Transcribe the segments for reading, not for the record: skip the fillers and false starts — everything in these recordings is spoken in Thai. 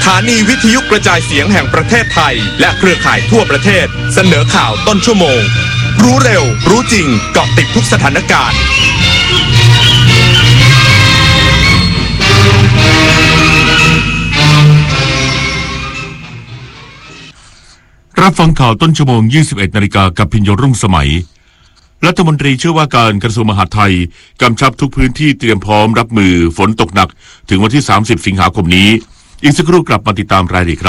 ถานีวิทยุกระจายเสียงแห่งประเทศไทยและเครือข่ายทั่วประเทศเสนอข่าวต้นชั่วโมงรู้เร็วรู้จริงเกาะติดทุกสถานการณ์รับฟังข่าวต้นชั่วโมง 21 นาฬิกากับพิญโยรุ่งสมัยรัฐมนตรีช่วยว่าการกระทรวงมหาดไทยกำชับทุกพื้นที่เตรียมพร้อมรับมือฝนตกหนักถึงวันที่ 30 สิงหาคมนี้อีกสักครู่กลับมาติดตามรายละเอียดครับ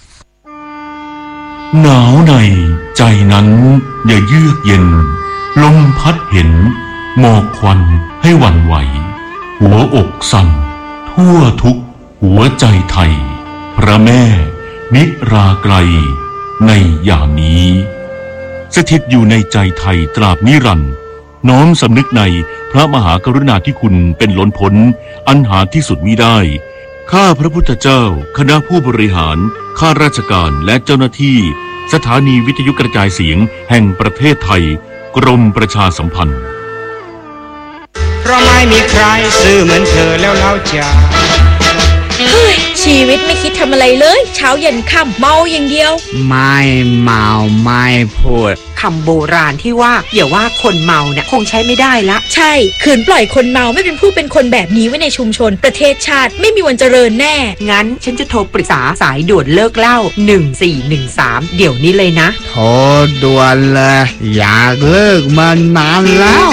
หนาวในใจนั้นอย่าเยือกเย็นลมพัดเห็นหมอกควันให้หวั่นไหวหัวอกสั่นทั่วทุกหัวใจไทยพระแม่นิราไกลในยามนี้สถิตอยู่ในใจไทยตราบนิรันดร์น้อมสำนึกในพระมหากรุณาธิคุณเป็นล้นพ้นอันหาที่สุดมิได้ข้าพระพุทธเจ้าคณะผู้บริหารข้าราชการและเจ้าหน้าที่สถานีวิทยุกระจายเสียงแห่งประเทศไทยกรมประชาสัมพันธ์เพราะไม่มีใครซื่อเหมือนเธอแล้วเล่าจะเฮ้ยชีวิตไม่คิดทำอะไรเลยเช้าเย็นค่ำเมาอย่างเดียวไม่เมาไม่พูดคำโบราณที่ว่าอย่าว่าคนเมาเนี่ยคงใช้ไม่ได้ละใช่ขืนปล่อยคนเมาไม่เป็นผู้เป็นคนแบบนี้ไว้ในชุมชนประเทศชาติไม่มีวันเจริญแน่งั้นฉันจะโทรปรึกษาสายด่วนเลิกเหล้า1413เดี๋ยวนี้เลยนะโทรด่วนเลยอยากเลิกมานานแล้ว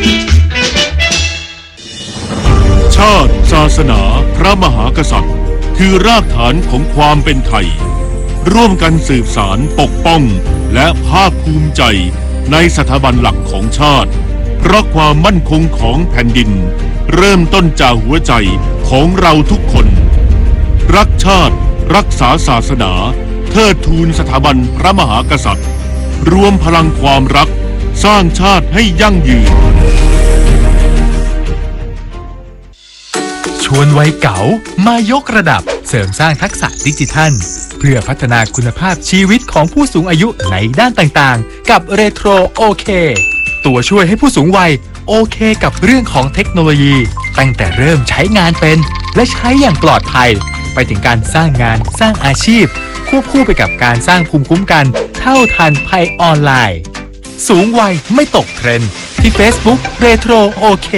ชาติศาสนาพระมหากษัตริย์คือรากฐานของความเป็นไทยร่วมกันสืบสานปกป้องและภาคภูมิใจในสถาบันหลักของชาติเพราะความมั่นคงของแผ่นดินเริ่มต้นจากหัวใจของเราทุกคนรักชาติรักษาศาสนาเทิดทูนสถาบันพระมหากษัตริย์รวมพลังความรักสร้างชาติให้ยั่งยืนชวนวัยเก๋ามายกระดับเสริมสร้างทักษะดิจิทัลเพื่อพัฒนาคุณภาพชีวิตของผู้สูงอายุในด้านต่างๆกับเรโทรโอเคตัวช่วยให้ผู้สูงวัยโอเคกับเรื่องของเทคโนโลยีตั้งแต่เริ่มใช้งานเป็นและใช้อย่างปลอดภัยไปถึงการสร้างงานสร้างอาชีพควบคู่ไปกับการสร้างภูมิคุ้มกันเท่าทันภัยออนไลน์สูงวัยไม่ตกเทรนด์ที่ Facebook เรโทรโอเค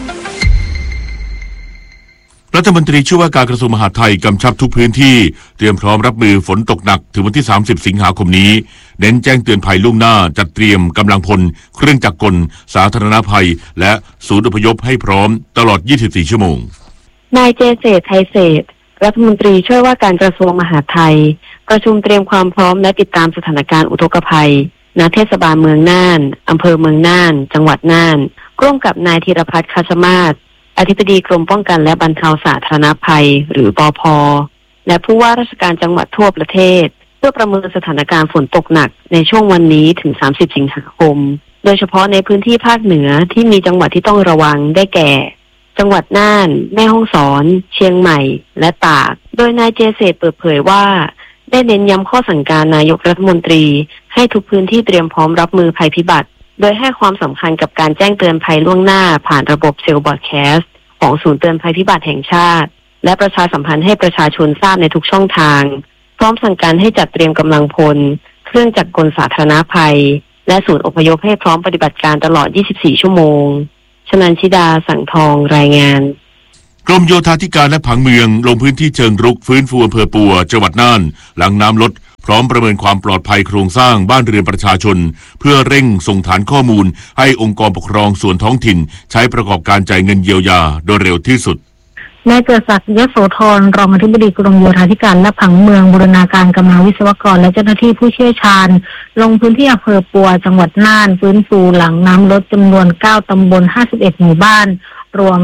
รัฐมนตรีช่วยว่าการกระทรวงมหาดไทยกำชับทุกพื้นที่เตรียมพร้อมรับมือฝนตกหนักถึงวันที่ 30 สิงหาคมนี้เน้นแจ้งเตือนภัยล่วงหน้าจัดเตรียมกำลังพลเครื่องจักรกลสาธารณภัยและศูนย์อพยพให้พร้อมตลอด 24 ชั่วโมงนายเจเศรษฐ์ไทยเศรษฐ์รัฐมนตรีช่วยว่าการกระทรวงมหาดไทยประชุมเตรียมความพร้อมและติดตามสถานการณ์อุทกภัยณเทศบาลเมืองน่านอำเภอเมืองน่านจังหวัดน่านร่วมกับนายธีรพัฒน์ คัชมาศอธิบดีกรมป้องกันและบรรเทาสาธารณภัยหรือปภ.และผู้ว่าราชการจังหวัดทั่วประเทศเพื่อประเมินสถานการณ์ฝนตกหนักในช่วงวันนี้ถึง 30 สิงหาคมโดยเฉพาะในพื้นที่ภาคเหนือที่มีจังหวัดที่ต้องระวังได้แก่ จังหวัดน่านแม่ฮ่องสอนเชียงใหม่และตากโดยนายเจเศรษฐ์เปิดเผยว่าได้เน้นย้ำข้อสั่งการนายกรัฐมนตรีให้ทุกพื้นที่เตรียมพร้อมรับมือภัยพิบัติโดยให้ความสำคัญกับการแจ้งเตือนภัยล่วงหน้าผ่านระบบเซลล์บอดแคสต์ของศูนย์เตือนภัยพิบัติแห่งชาติและประชาสัมพันธ์ให้ประชาชนทราบในทุกช่องทางพร้อมสั่งการให้จัดเตรียมกำลังพลเครื่องจักรกลสาธารณภัยและศูนย์อพยพให้พร้อมปฏิบัติการตลอด 24 ชั่วโมงชนันชิดาสังทองรายงานกรมโยธาธิการและผังเมืองลงพื้นที่เชิงรุกฟื้นฟูอำเภอปัวจังหวัดน่านหลังน้ำลดพร้อมประเมินความปลอดภัยโครงสร้างบ้านเรือนประชาชนเพื่อเร่งส่งฐานข้อมูลให้องค์กรปกครองส่วนท้องถิ่นใช้ประกอบการจ่ายเงินเยียวยาโดยเร็วที่สุดนายเกิดศักดิ์ ยโสธรรองอธิบดีกรมโยธาธิการและผังเมืองบูรณาการกำลังวิศวกรและเจ้าหน้าที่ผู้เชี่ยวชาญลงพื้นที่อำเภอปัวจังหวัดน่านฟื้นฟูหลังน้ำลดจำนวน9ตำบล51หมู่บ้านรวม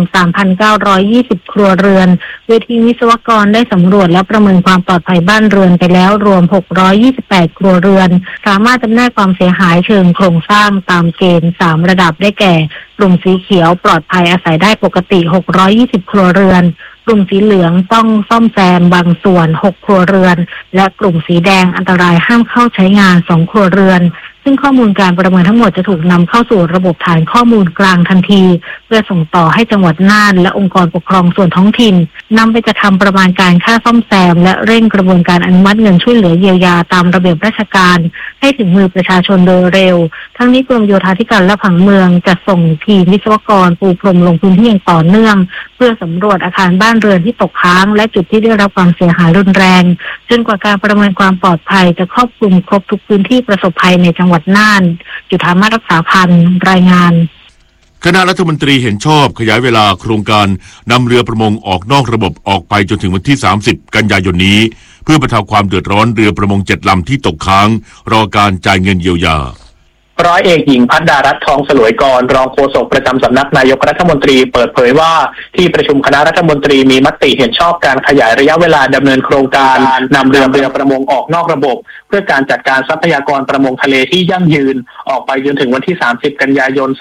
3,920 ครัวเรือนเวทีวิศวกรได้สำรวจและประเมินความปลอดภัยบ้านเรือนไปแล้วรวม628ครัวเรือนสามารถจำแนกความเสียหายเชิงโครงสร้างตามเกณฑ์3ระดับได้แก่กลุ่มสีเขียวปลอดภัยอาศัยได้ปกติ620ครัวเรือนกลุ่มสีเหลืองต้องซ่อมแซมบางส่วน6ครัวเรือนและกลุ่มสีแดงอันตรายห้ามเข้าใช้งาน2ครัวเรือนซึ่งข้อมูลการประเมินทั้งหมดจะถูกนำเข้าสู่ระบบฐานข้อมูลกลางทันทีเพื่อส่งต่อให้จังหวัดน่านและองค์กรปกครองส่วนท้องถิ่นนำไปจัดทำประมาณการค่าซ่อมแซมและเร่งกระบวนการอนุมัติเงินช่วยเหลือเยียวยาตามระเบียบราชการให้ถึงมือประชาชนโดยเร็วทั้งนี้กรมโยธาธิการและผังเมืองจะส่งทีมวิศวกรปูพรมลงพื้นที่อย่างต่อเนื่องเพื่อสำรวจอาคารบ้านเรือนที่ตกค้างและจุดที่ได้รับความเสียหายรุนแรงจนกว่าการประเมินความปลอดภัยจะครอบคลุมครบทุกพื้นที่ประสบภัยในจังหวัดน่านจุฑามาศรักษาพันธ์รายงานคณะรัฐมนตรีเห็นชอบขยายเวลาโครงการนำเรือประมงออกนอกระบบออกไปจนถึงวันที่30กันยายนนี้เพื่อบรรเทาความเดือดร้อนเรือประมง7 ลำที่ตกค้างรอการจ่ายเงินเยียวยาร้อยเอกหญิงพัฒดารัตน์ทองสลวยกรรองโฆษกประจำสำนักนายกรัฐมนตรีเปิดเผยว่าที่ประชุมคณะรัฐมนตรีมีมติเห็นชอบการขยายระยะเวลาดำเนินโครงการนำเรือประมงออกนอกระบบเพื่อการจัดการทรัพยากรประมงทะเลที่ยั่งยืนออกไปจนถึงวันที่30กันยายน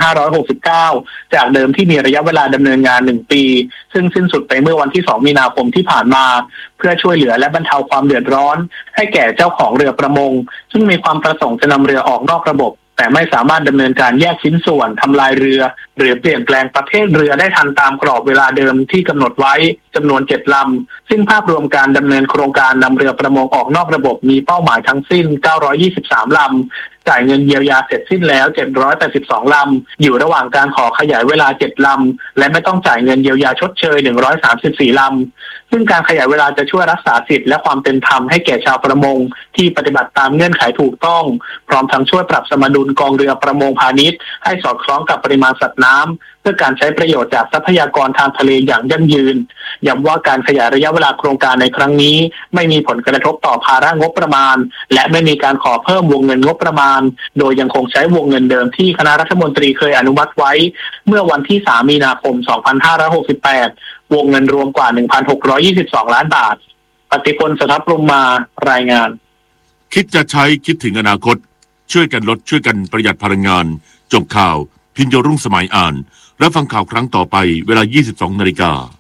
2569จากเดิมที่มีระยะเวลาดำเนินงาน1ปีซึ่งสิ้นสุดไปเมื่อวันที่2มีนาคมที่ผ่านมาเพื่อช่วยเหลือและบรรเทาความเดือดร้อนให้แก่เจ้าของเรือประมงซึ่งมีความประสงค์จะนำเรือออกนอกระบบแต่ไม่สามารถดำเนินการแยกชิ้นส่วนทำลายเรือหรือเปลี่ยนแปลงประเภทเรือได้ทันตามกรอบเวลาเดิมที่กำหนดไว้จำนวน7 ลำซึ่งภาพรวมการดำเนินโครงการนำเรือประมงออกนอกระบบมีเป้าหมายทั้งสิ้น923 ลำจ่ายเงินเยียวยาเสร็จสิ้นแล้ว782 ลำอยู่ระหว่างการขอขยายเวลา7 ลำและไม่ต้องจ่ายเงินเยียวยาชดเชย134 ลำซึ่งการขยายเวลาจะช่วยรักษาสิทธิและความเป็นธรรมให้แก่ชาวประมงที่ปฏิบัติตามเงื่อนไขถูกต้องพร้อมทั้งช่วยปรับสมดุลกองเรือประมงพาณิชย์ให้สอดคล้องกับปริมาณสัตว์น้ำเพื่อการใช้ประโยชน์จากทรัพยากรทางทะเลอย่างยั่งยืนย้ำว่าการขยายระยะเวลาโครงการในครั้งนี้ไม่มีผลกระทบต่อภาระงบประมาณและไม่มีการขอเพิ่มวงเงินงบประมาณโดยยังคงใช้วงเงินเดิมที่คณะรัฐมนตรีเคยอนุมัติไว้เมื่อวันที่3มีนาคม2568วงเงินรวมกว่า 1,622 ล้านบาทปฏิพล สทัพพรหมารายงานคิดจะใช้คิดถึงอนาคตช่วยกันลดช่วยกันประหยัดพลังงานจบข่าวพิญโยรุ่งสมัยอ่านรับฟังข่าวครั้งต่อไปเวลา 22 นาฬิกา